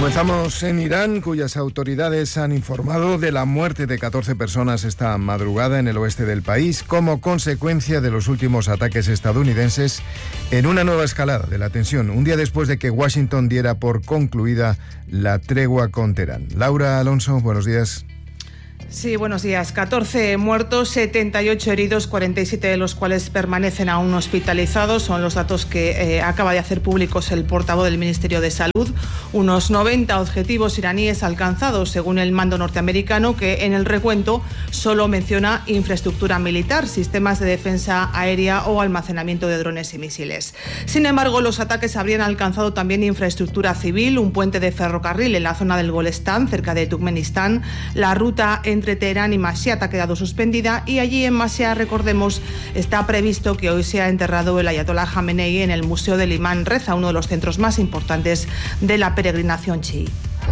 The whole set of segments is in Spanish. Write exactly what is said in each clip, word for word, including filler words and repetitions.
Comenzamos en Irán, cuyas autoridades han informado de la muerte de catorce personas esta madrugada en el oeste del país como consecuencia de los últimos ataques estadounidenses en una nueva escalada de la tensión, un día después de que Washington diera por concluida la tregua con Teherán. Laura Alonso, buenos días. Sí, buenos días. catorce muertos, setenta y ocho heridos, cuarenta y siete de los cuales permanecen aún hospitalizados. Son los datos que eh, acaba de hacer públicos el portavoz del Ministerio de Salud. Unos noventa objetivos iraníes alcanzados, según el mando norteamericano, que en el recuento solo menciona infraestructura militar, sistemas de defensa aérea o almacenamiento de drones y misiles. Sin embargo, los ataques habrían alcanzado también infraestructura civil, un puente de ferrocarril en la zona del Golestán, cerca de Turkmenistán, la ruta entre entre Teherán y Mashhad ha quedado suspendida y allí en Mashhad, recordemos, está previsto que hoy sea enterrado el ayatolá Jamenei en el Museo del Imán Reza, uno de los centros más importantes de la peregrinación chií.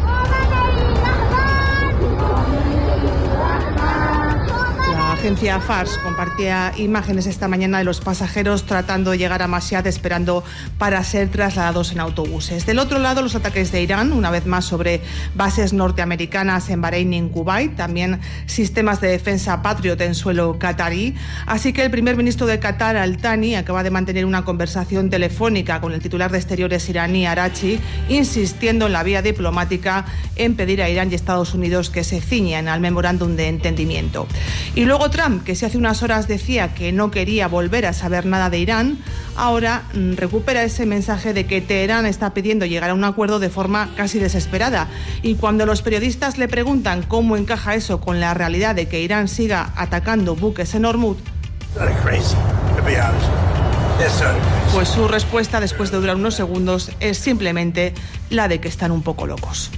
La agencia Fars compartía imágenes esta mañana de los pasajeros tratando de llegar a Mashhad, esperando para ser trasladados en autobuses. Del otro lado, los ataques de Irán, una vez más sobre bases norteamericanas en Bahrein y en Kuwait, también sistemas de defensa Patriot en suelo qatarí. Así que el primer ministro de Qatar, Al Thani, acaba de mantener una conversación telefónica con el titular de Exteriores iraní, Araghchi, insistiendo en la vía diplomática en pedir a Irán y Estados Unidos que se ciñan al memorándum de entendimiento. Y luego Trump, que si hace unas horas decía que no quería volver a saber nada de Irán, ahora mmm, recupera ese mensaje de que Teherán está pidiendo llegar a un acuerdo de forma casi desesperada. Y cuando los periodistas le preguntan cómo encaja eso con la realidad de que Irán siga atacando buques en Hormuz, pues su respuesta, después de durar unos segundos, es simplemente la de que están un poco locos.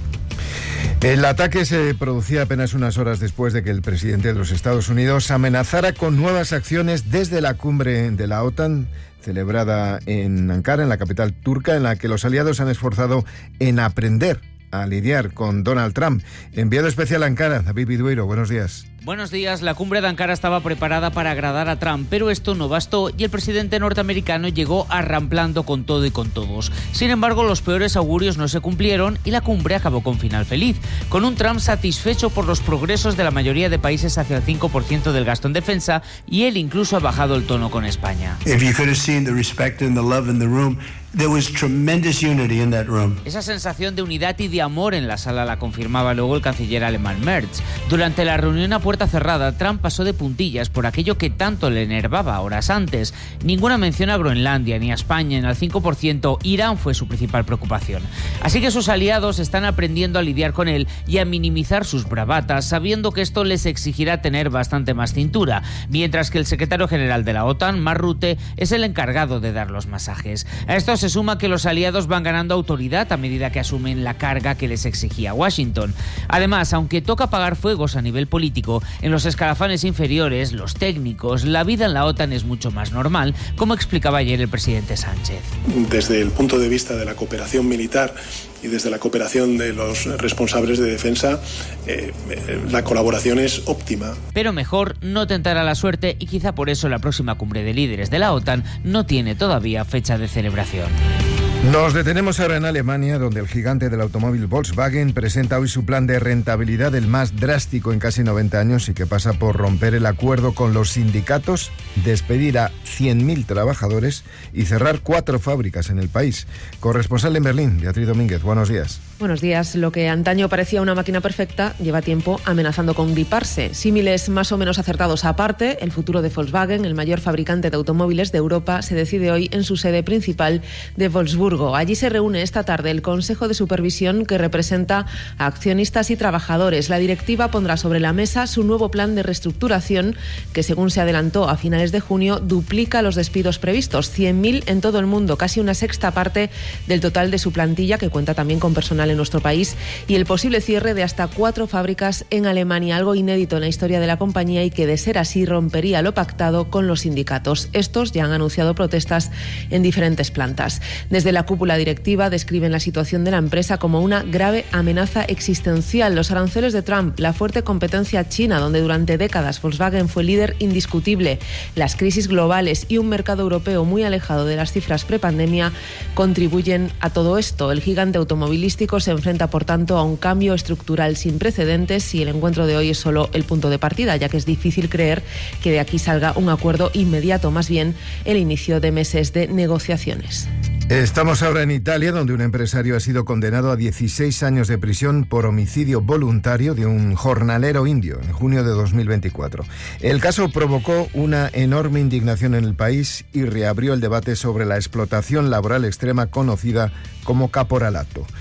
El ataque se producía apenas unas horas después de que el presidente de los Estados Unidos amenazara con nuevas acciones desde la cumbre de la OTAN celebrada en Ankara, en la capital turca, en la que los aliados han esforzado en aprender a lidiar con Donald Trump. Enviado especial a Ankara, David Vidueiro, buenos días. Buenos días. La cumbre de Ankara estaba preparada para agradar a Trump, pero esto no bastó y el presidente norteamericano llegó arramplando con todo y con todos. Sin embargo, los peores augurios no se cumplieron y la cumbre acabó con final feliz, con un Trump satisfecho por los progresos de la mayoría de países hacia el cinco por ciento del gasto en defensa, y él incluso ha bajado el tono con España. If you could have seen the respect and the love in the room, there was tremendous unity in that room. Esa sensación de unidad y de amor en la sala la confirmaba luego el canciller alemán Merz. Durante la reunión a puerta cerrada, Trump pasó de puntillas por aquello que tanto le enervaba horas antes. Ninguna mención a Groenlandia ni a España en el cinco por ciento. Irán fue su principal preocupación. Así que sus aliados están aprendiendo a lidiar con él y a minimizar sus bravatas, sabiendo que esto les exigirá tener bastante más cintura, mientras que el secretario general de la OTAN, Mark Rutte, es el encargado de dar los masajes. A estos se suma que los aliados van ganando autoridad a medida que asumen la carga que les exigía Washington. Además, aunque toca apagar fuegos a nivel político, en los escalafones inferiores, los técnicos, la vida en la OTAN es mucho más normal, como explicaba ayer el presidente Sánchez. Desde el punto de vista de la cooperación militar y desde la cooperación de los responsables de defensa, eh, la colaboración es óptima. Pero mejor no tentar a la suerte y quizá por eso la próxima cumbre de líderes de la OTAN no tiene todavía fecha de celebración. Nos detenemos ahora en Alemania, donde el gigante del automóvil Volkswagen presenta hoy su plan de rentabilidad, el más drástico en casi noventa años, y que pasa por romper el acuerdo con los sindicatos, despedir a cien mil trabajadores y cerrar cuatro fábricas en el país. Corresponsal en Berlín, Beatriz Domínguez, buenos días. Buenos días. Lo que antaño parecía una máquina perfecta lleva tiempo amenazando con griparse. Símiles más o menos acertados aparte, el futuro de Volkswagen, el mayor fabricante de automóviles de Europa, se decide hoy en su sede principal de Wolfsburgo. Allí se reúne esta tarde el Consejo de Supervisión, que representa a accionistas y trabajadores. La directiva pondrá sobre la mesa su nuevo plan de reestructuración, que, según se adelantó a finales de junio, duplica los despidos previstos, cien mil en todo el mundo, casi una sexta parte del total de su plantilla, que cuenta también con personal en nuestro país, y el posible cierre de hasta cuatro fábricas en Alemania, algo inédito en la historia de la compañía y que, de ser así, rompería lo pactado con los sindicatos. Estos ya han anunciado protestas en diferentes plantas. Desde la la cúpula directiva describen la situación de la empresa como una grave amenaza existencial. Los aranceles de Trump, la fuerte competencia china, donde durante décadas Volkswagen fue líder indiscutible, las crisis globales y un mercado europeo muy alejado de las cifras prepandemia contribuyen a todo esto. El gigante automovilístico se enfrenta, por tanto, a un cambio estructural sin precedentes y el encuentro de hoy es solo el punto de partida, ya que es difícil creer que de aquí salga un acuerdo inmediato, más bien el inicio de meses de negociaciones. Estamos ahora en Italia, donde un empresario ha sido condenado a dieciséis años de prisión por homicidio voluntario de un jornalero indio en junio de dos mil veinticuatro. El caso provocó una enorme indignación en el país y reabrió el debate sobre la explotación laboral extrema conocida como caporalato.